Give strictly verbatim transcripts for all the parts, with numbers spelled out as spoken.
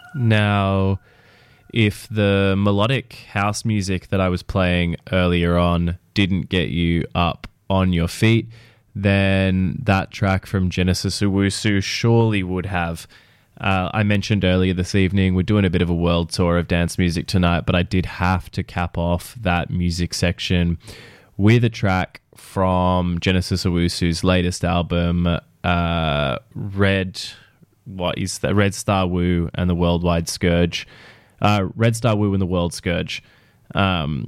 Now, if the melodic house music that I was playing earlier on didn't get you up on your feet, then that track from Genesis Owusu surely would have. Uh, I mentioned earlier this evening, we're doing a bit of a world tour of dance music tonight, but I did have to cap off that music section with a track from Genesis Owusu's latest album, uh, Red, what is that? Red Star Wu and the Worldwide Scourge. Uh, Red Star Wu and the World Scourge. Um,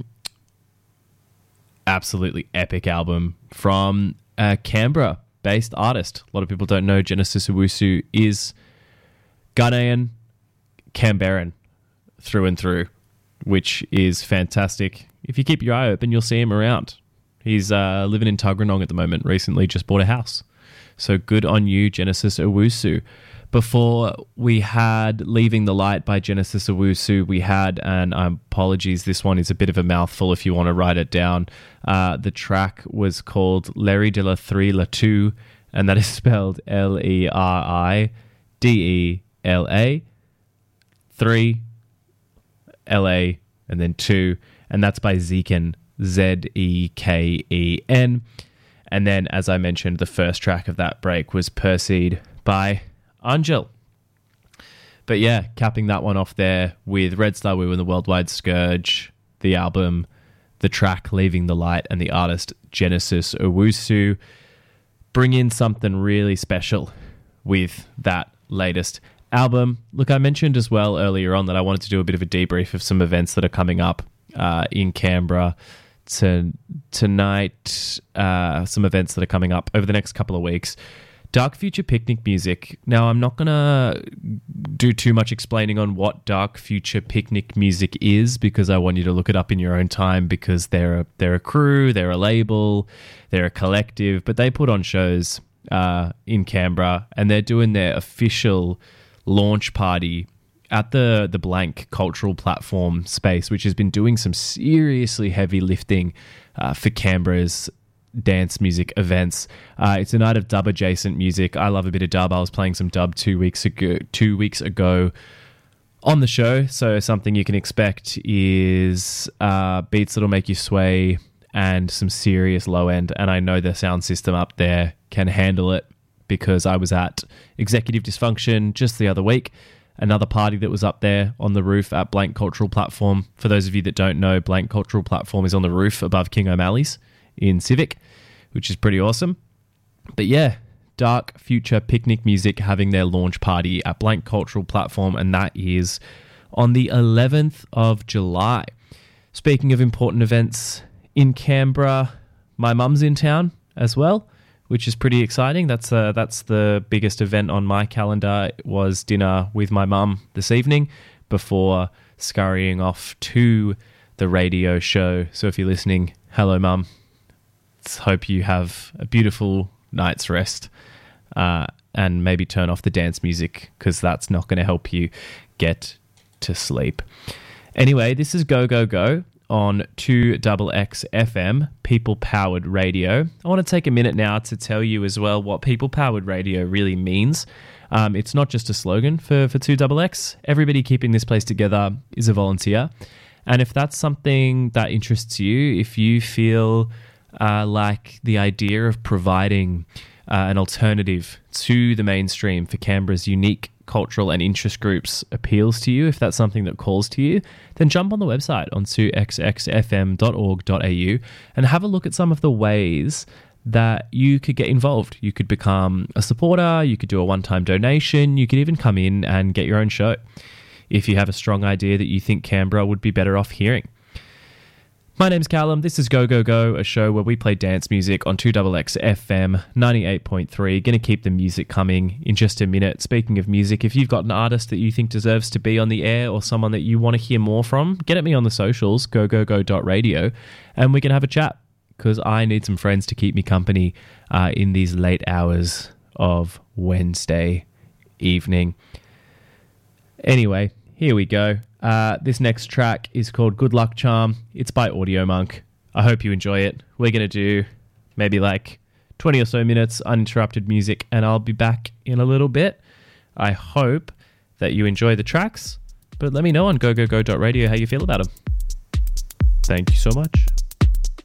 absolutely epic album from a Canberra-based artist. A lot of people don't know Genesis Owusu is Ghanaian, Canberran through and through, which is fantastic. If you keep your eye open, you'll see him around. He's uh, living in Tuggeranong at the moment, recently just bought a house. So good on you, Genesis Owusu. Before we had Leaving the Light by Genesis Owusu, we had, and um, apologies, this one is a bit of a mouthful if you want to write it down. Uh, the track was called Leri de la Three La Two, and that is spelled L E R I D E L A, three, L A, and then two, and that's by Zeken, Z E K E N. And then, as I mentioned, the first track of that break was Perseid by Angel. But yeah, capping that one off there with Red Star Wu and the Worldwide Scourge, the album, the track Leaving the Light, and the artist Genesis Owusu. Bring in something really special with that latest album. Look, I mentioned as well earlier on that I wanted to do a bit of a debrief of some events that are coming up uh, in Canberra to, tonight, uh, some events that are coming up over the next couple of weeks. Dark Future Picnic Music. Now, I'm not going to do too much explaining on what Dark Future Picnic Music is because I want you to look it up in your own time because they're a, they're a crew, they're a label, they're a collective, but they put on shows uh, in Canberra and they're doing their official launch party at the, the Blank Cultural Platform space, which has been doing some seriously heavy lifting uh, for Canberra's dance music events. Uh, it's a night of dub adjacent music. I love a bit of dub. I was playing some dub two weeks ago, two weeks ago on the show. So something you can expect is uh, beats that'll make you sway and some serious low end. And I know the sound system up there can handle it because I was at Executive Dysfunction just the other week. Another party that was up there on the roof at Blank Cultural Platform. For those of you that don't know, Blank Cultural Platform is on the roof above King O'Malley's in Civic, which is pretty awesome. But yeah, Dark Future Picnic Music having their launch party at Blank Cultural Platform, and that is on the eleventh of July. Speaking of important events in Canberra, my mum's in town as well, which is pretty exciting. That's uh, that's the biggest event on my calendar. It was dinner with my mum this evening before scurrying off to the radio show. So if you're listening, hello mum. Hope you have a beautiful night's rest uh, and maybe turn off the dance music because that's not going to help you get to sleep. Anyway, this is Go Go Go on two X X F M, People Powered Radio. I want to take a minute now to tell you as well what People Powered Radio really means. Um, it's not just a slogan for, for two X X. Everybody keeping this place together is a volunteer. And if that's something that interests you, if you feel Uh, like the idea of providing uh, an alternative to the mainstream for Canberra's unique cultural and interest groups appeals to you, if that's something that calls to you, then jump on the website on two x x f m dot org dot a u and have a look at some of the ways that you could get involved. You could become a supporter, you could do a one-time donation, you could even come in and get your own show if you have a strong idea that you think Canberra would be better off hearing. My name's Callum. This is Go Go Go, a show where we play dance music on two X X F M ninety-eight point three. Going to keep the music coming in just a minute. Speaking of music, if you've got an artist that you think deserves to be on the air or someone that you want to hear more from, get at me on the socials, go go go dot radio, and we can have a chat because I need some friends to keep me company uh, in these late hours of Wednesday evening. Anyway, here we go. Uh, this next track is called Good Luck Charm. It's by Audio Monk. I hope you enjoy it. We're going to do maybe like twenty or so minutes uninterrupted music, and I'll be back in a little bit. I hope that you enjoy the tracks, but let me know on go go go dot radio how you feel about them. Thank you so much.